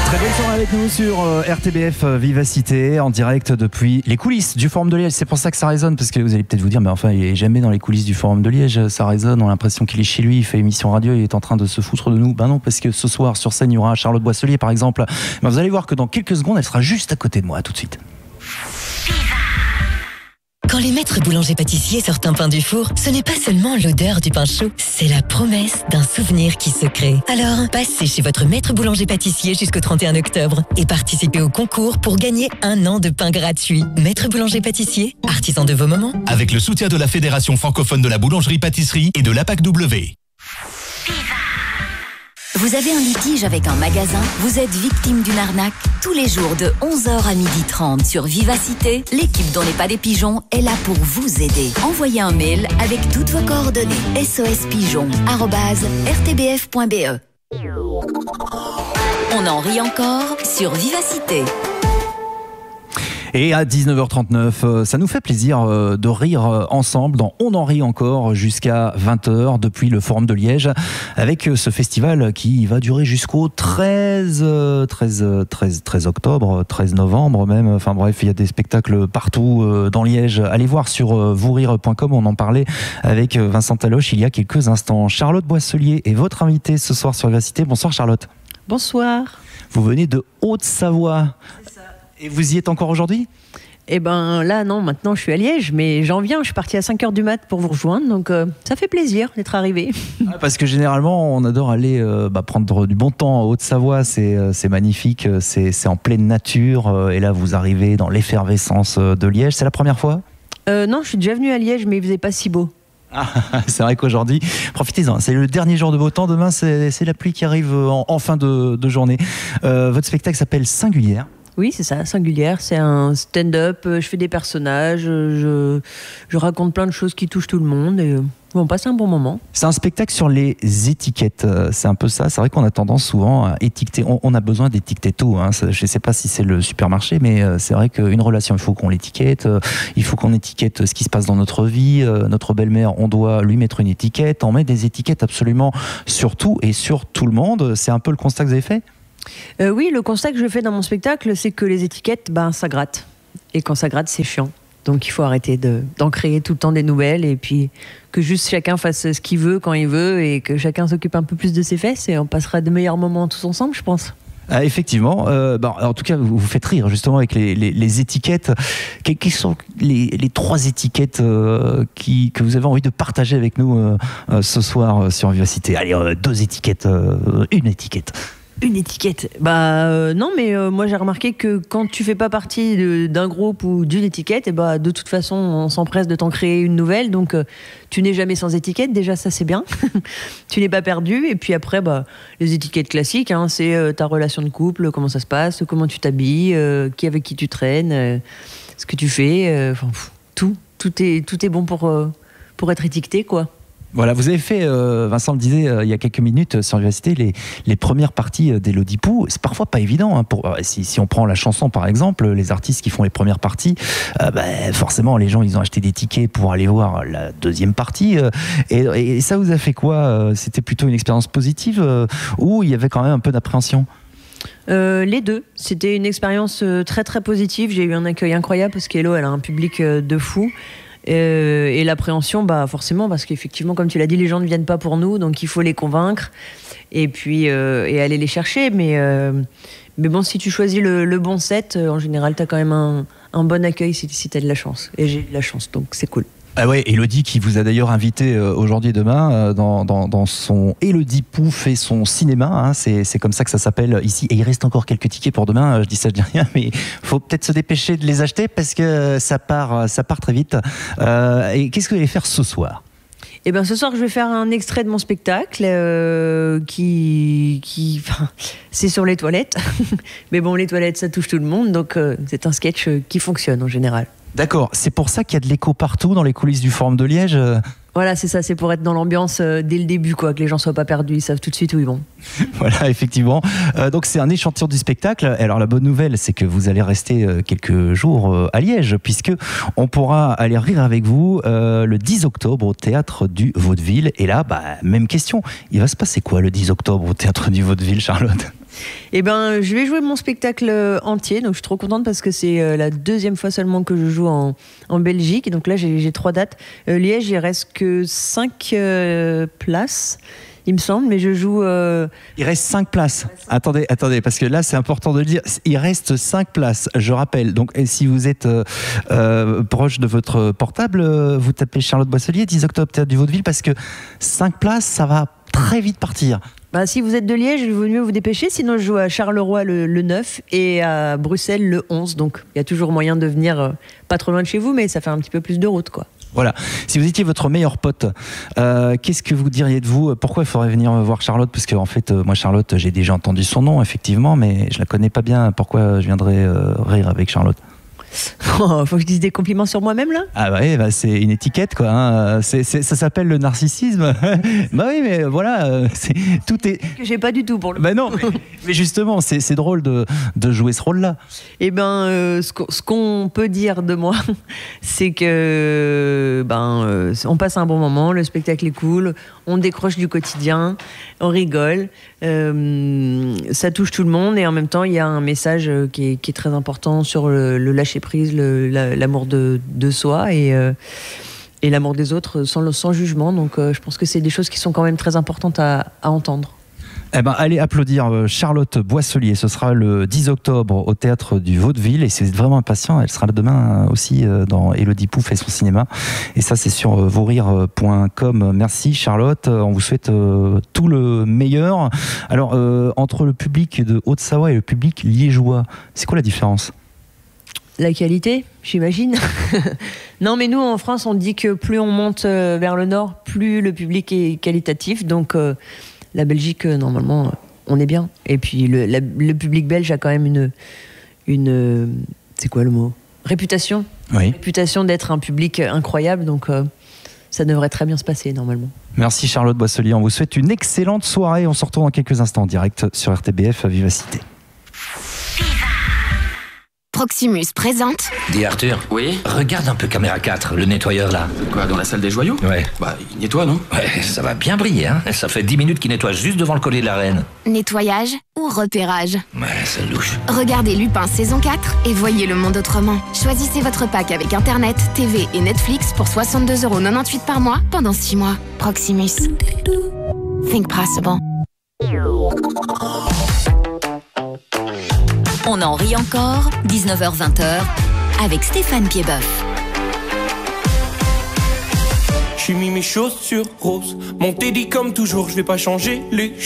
Très belle soirée avec nous sur RTBF Vivacité, en direct depuis les coulisses du Forum de Liège. C'est pour ça que ça résonne, parce que vous allez peut-être vous dire, mais enfin, il est jamais dans les coulisses du Forum de Liège, ça résonne, on a l'impression qu'il est chez lui, il fait émission radio, il est en train de se foutre de nous. Ben non, parce que ce soir, sur scène, il y aura Charlotte Boisselier, par exemple. Ben vous allez voir que dans quelques secondes, elle sera juste à côté de moi, tout de suite. Quand les maîtres boulangers-pâtissiers sortent un pain du four, ce n'est pas seulement l'odeur du pain chaud, c'est la promesse d'un souvenir qui se crée. Alors, passez chez votre maître boulanger-pâtissier jusqu'au 31 octobre et participez au concours pour gagner 1 an de pain gratuit. Maître boulanger-pâtissier, artisan de vos moments. Avec le soutien de la Fédération francophone de la boulangerie-pâtisserie et de l'APAC-W. Vous avez un litige avec un magasin? Vous êtes victime d'une arnaque? Tous les jours de 11h à 12h30 sur Vivacité, l'équipe dont n'est pas des pigeons est là pour vous aider. Envoyez un mail avec toutes vos coordonnées. sospigeon@rtbf.be. On en rit encore sur Vivacité. Et à 19h39, ça nous fait plaisir de rire ensemble dans On en rit encore jusqu'à 20h depuis le Forum de Liège avec ce festival qui va durer jusqu'au 13 octobre, 13 novembre même. Enfin bref, il y a des spectacles partout dans Liège. Allez voir sur vousrire.com, on en parlait avec Vincent Taloche il y a quelques instants. Charlotte Boisselier est votre invitée ce soir sur Vivacité. Bonsoir Charlotte. Bonsoir. Vous venez de Haute-Savoie. C'est ça. Et vous y êtes encore aujourd'hui ? Eh ben là, non, maintenant je suis à Liège, mais j'en viens, je suis partie à 5h du mat pour vous rejoindre, donc ça fait plaisir d'être arrivé. Parce que généralement, on adore aller prendre du bon temps en Haute-Savoie, c'est magnifique, c'est en pleine nature, et là vous arrivez dans l'effervescence de Liège. C'est la première fois ? Non, je suis déjà venue à Liège, mais il faisait pas si beau. Ah, c'est vrai qu'aujourd'hui, profitez-en, c'est le dernier jour de beau temps, demain c'est la pluie qui arrive en fin de journée. Votre spectacle s'appelle Singulière. Oui, c'est ça, Singulière. C'est un stand-up. Je fais des personnages. Je raconte plein de choses qui touchent tout le monde. Et on passe un bon moment. C'est un spectacle sur les étiquettes. C'est un peu ça. C'est vrai qu'on a tendance souvent à étiqueter. On a besoin d'étiqueter tout. Hein. Je ne sais pas si c'est le supermarché, mais c'est vrai qu'une relation, il faut qu'on l'étiquette. Il faut qu'on étiquette ce qui se passe dans notre vie. Notre belle-mère, on doit lui mettre une étiquette. On met des étiquettes absolument sur tout et sur tout le monde. C'est un peu le constat que vous avez fait ? Oui, le constat que je fais dans mon spectacle, c'est que les étiquettes, ça gratte. Et quand ça gratte, c'est chiant. Donc il faut arrêter d'en créer tout le temps des nouvelles et puis que juste chacun fasse ce qu'il veut quand il veut et que chacun s'occupe un peu plus de ses fesses et on passera de meilleurs moments tous ensemble, je pense. Ah, effectivement. En tout cas, vous faites rire justement avec les étiquettes. Quelles sont les 3 étiquettes que vous avez envie de partager avec nous ce soir sur Vivacité ? Allez, 2 étiquettes, une étiquette. Une étiquette. Non, mais moi j'ai remarqué que quand tu fais pas partie d'un groupe ou d'une étiquette, de toute façon on s'empresse de t'en créer une nouvelle, donc tu n'es jamais sans étiquette, déjà ça c'est bien. Tu n'es pas perdu, et puis après les étiquettes classiques, hein, c'est ta relation de couple, comment ça se passe, comment tu t'habilles, avec qui tu traînes, ce que tu fais, tout est bon pour être étiqueté, quoi. Voilà, vous avez fait, Vincent le disait il y a quelques minutes sur Vivacité, les premières parties d'Élodie Pou. C'est parfois pas évident. Hein, si on prend la chanson par exemple, les artistes qui font les premières parties, forcément les gens ils ont acheté des tickets pour aller voir la deuxième partie. Et ça vous a fait quoi ? C'était plutôt une expérience positive ou il y avait quand même un peu d'appréhension ? Les deux. C'était une expérience très très positive. J'ai eu un accueil incroyable parce qu'Elo elle a un public de fou. Et l'appréhension, forcément, parce qu'effectivement, comme tu l'as dit, les gens ne viennent pas pour nous, donc il faut les convaincre et puis et aller les chercher. Mais bon, si tu choisis le bon set, en général, tu as quand même un bon accueil si tu as de la chance. Et j'ai de la chance, donc c'est cool. Ah ouais, Élodie qui vous a d'ailleurs invité aujourd'hui et demain dans son Élodie Pou fait son cinéma, hein, c'est comme ça que ça s'appelle ici, et il reste encore quelques tickets pour demain, je dis ça, je dis rien, mais faut peut-être se dépêcher de les acheter parce que ça part très vite. Et qu'est-ce que vous allez faire ce soir ? Eh bien, ce soir, je vais faire un extrait de mon spectacle c'est sur les toilettes. Mais bon, les toilettes, ça touche tout le monde, donc c'est un sketch qui fonctionne en général. D'accord, c'est pour ça qu'il y a de l'écho partout dans les coulisses du Forum de Liège. Voilà, c'est ça, c'est pour être dans l'ambiance dès le début, quoi, que les gens soient pas perdus, ils savent tout de suite où ils vont. Voilà, effectivement. Donc c'est un échantillon du spectacle. Alors la bonne nouvelle, c'est que vous allez rester quelques jours à Liège, puisque on pourra aller rire avec vous le 10 octobre au Théâtre du Vaudeville. Et là, même question, il va se passer quoi le 10 octobre au Théâtre du Vaudeville, Charlotte ? Eh ben, je vais jouer mon spectacle entier, donc je suis trop contente parce que c'est la deuxième fois seulement que je joue en Belgique. Et donc là, j'ai 3 dates. Liège, il reste que 5 places, il me semble, mais je joue... Il reste 5 places. Attendez, parce que là, c'est important de le dire. Il reste 5 places, je rappelle. Donc, si vous êtes proche de votre portable, vous tapez Charlotte Boisselier, 10 octobre, Théâtre du Vaudeville, parce que 5 places, ça va très vite partir. Bah, si vous êtes de Liège, il vaut mieux vous dépêcher. Sinon, je joue à Charleroi le 9 et à Bruxelles le 11. Donc, il y a toujours moyen de venir pas trop loin de chez vous, mais ça fait un petit peu plus de route, quoi. Voilà. Si vous étiez votre meilleur pote, qu'est-ce que vous diriez de vous? Pourquoi il faudrait venir voir Charlotte? Parce que en fait, moi, Charlotte, j'ai déjà entendu son nom, effectivement, mais je la connais pas bien. Pourquoi je viendrais rire avec Charlotte? Oh, faut que je dise des compliments sur moi-même, là? Ah ouais, bah c'est une étiquette, quoi. Hein. Ça s'appelle le narcissisme. Bah oui, mais voilà, tout est... Que j'ai pas du tout pour le... Bah non, mais justement, c'est drôle de jouer ce rôle-là. Eh ben, ce qu'on peut dire de moi, c'est que on passe un bon moment, le spectacle est cool, on décroche du quotidien, on rigole, ça touche tout le monde et en même temps, il y a un message qui est très important sur le lâcher prise, l'amour de soi et l'amour des autres sans jugement. Donc je pense que c'est des choses qui sont quand même très importantes à entendre. Eh ben, allez applaudir Charlotte Boisselier. Ce sera le 10 octobre au Théâtre du Vaudeville. Et si vous êtes vraiment impatient, elle sera là demain aussi dans Élodie Pou fait son cinéma. Et ça, c'est sur vosrires.com. Merci Charlotte. On vous souhaite tout le meilleur. Alors, entre le public de Haute-Savoie et le public liégeois, c'est quoi la différence? La qualité, j'imagine. Non, mais nous, en France, on dit que plus on monte vers le nord, plus le public est qualitatif. Donc, la Belgique, normalement, on est bien. Et puis, le public belge a quand même une c'est quoi le mot? Réputation. Oui. Réputation d'être un public incroyable. Donc, ça devrait très bien se passer, normalement. Merci Charlotte Boisselier. On vous souhaite une excellente soirée. On se retrouve dans quelques instants en direct sur RTBF Vivacité. Proximus présente. Dis Arthur. Oui. Regarde un peu caméra 4, le nettoyeur là. Quoi, dans la salle des joyaux? Ouais. Bah, il nettoie, non? Ouais, ça va bien briller, hein. Ça fait 10 minutes qu'il nettoie juste devant le collier de la reine. Nettoyage ou repérage. Ouais, c'est louche. Regardez Lupin saison 4 et voyez le monde autrement. Choisissez votre pack avec Internet, TV et Netflix pour 62,98€ par mois pendant 6 mois. Proximus. Think possible. On en rit encore, 19h-20h, avec Stéphane Piedboeuf. J'ai mis mes chaussures roses, mon teddy comme toujours, je vais pas changer les